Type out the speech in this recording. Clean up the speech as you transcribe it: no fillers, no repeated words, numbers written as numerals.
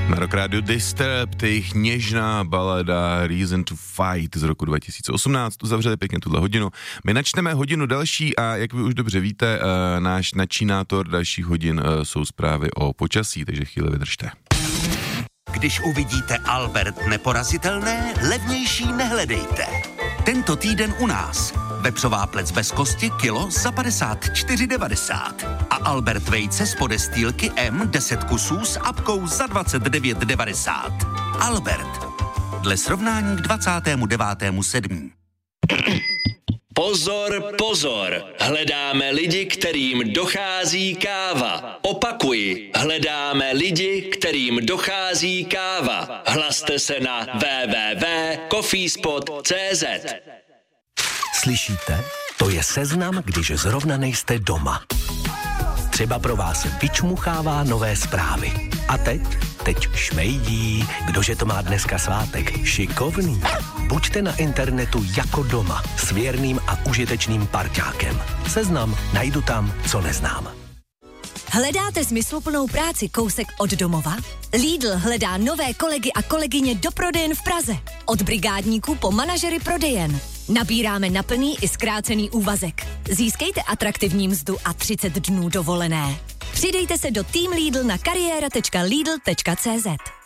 Na Rock Radio Disturbed, jejich něžná balada Reason to Fight z roku 2018, uzavřeli pěkně tuhle hodinu. My načteme hodinu další a jak vy už dobře víte, náš načinátor dalších hodin jsou zprávy o počasí, takže chvíli vydržte. Když uvidíte Albert neporazitelné, levnější nehledejte. Tento týden u nás. Vepřová plec bez kosti kilo za 54,90. A Albert vejce z podestýlky M 10 kusů s apkou za 29,90. Albert. Dle srovnání k 29.7. Pozor, pozor, hledáme lidi, kterým dochází káva. Opakuji, hledáme lidi, kterým dochází káva. Hlaste se na www.coffeespot.cz. Slyšíte? To je seznam, když zrovna nejste doma. Třeba pro vás vyčmuchává nové zprávy. A teď šmejdí. Kdože to má dneska svátek? Šikovný. Buďte na internetu jako doma s věrným a užitečným parťákem. Seznam najdu tam, co neznám. Hledáte smysluplnou práci kousek od domova? Lidl hledá nové kolegy a kolegyně do prodejen v Praze. Od brigádníků po manažery prodejen. Nabíráme na plný i zkrácený úvazek. Získejte atraktivní mzdu a 30 dnů dovolené. Přidejte se do Team Lidl na kariéra.lidl.cz.